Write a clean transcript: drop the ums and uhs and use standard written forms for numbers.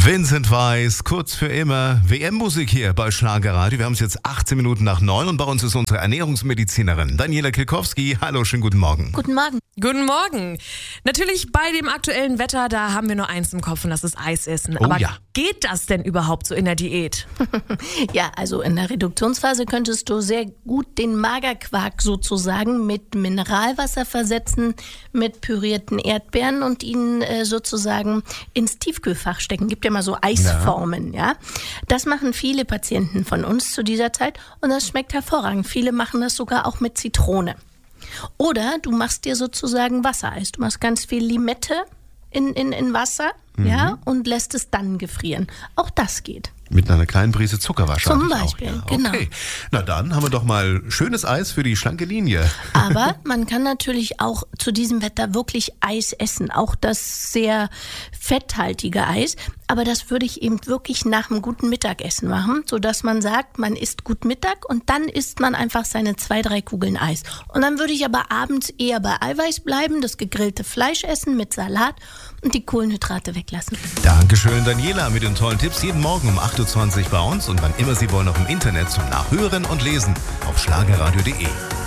Vincent Weiss, kurz für immer. WM-Musik hier bei Schlagerradio. Wir haben es jetzt 18 Minuten nach 9 und bei uns ist unsere Ernährungsmedizinerin Daniela Kilkowski. Hallo, schönen guten Morgen. Guten Morgen. Guten Morgen. Natürlich bei dem aktuellen Wetter, da haben wir nur eins im Kopf und das ist Eis essen. Oh Aber ja. geht das denn überhaupt so in der Diät? Ja, also in der Reduktionsphase könntest du sehr gut den Magerquark sozusagen mit Mineralwasser versetzen, mit pürierten Erdbeeren und ihn sozusagen ins Tiefkühlfach stecken. Gibt ja mal so Eisformen, ja. Das machen viele Patienten von uns zu dieser Zeit und das schmeckt hervorragend. Viele machen das sogar auch mit Zitrone. Oder du machst dir sozusagen Wassereis. Du machst ganz viel Limette in Wasser, ja, und lässt es dann gefrieren. Auch das geht. Mit einer kleinen Prise Zucker wahrscheinlich. Zum Beispiel, auch, ja. genau. Okay. Na dann haben wir doch mal schönes Eis für die schlanke Linie. Aber man kann natürlich auch zu diesem Wetter wirklich Eis essen. Auch das sehr fetthaltige Eis. Aber das würde ich eben wirklich nach einem guten Mittagessen machen, sodass man sagt, man isst gut Mittag und dann isst man einfach seine 2-3 Kugeln Eis. Und dann würde ich aber abends eher bei Eiweiß bleiben, das gegrillte Fleisch essen mit Salat und die Kohlenhydrate weglassen. Dankeschön, Daniela, mit den tollen Tipps. Jeden Morgen um 8.20 Uhr bei uns und wann immer Sie wollen auch im Internet zum Nachhören und Lesen auf schlagerradio.de.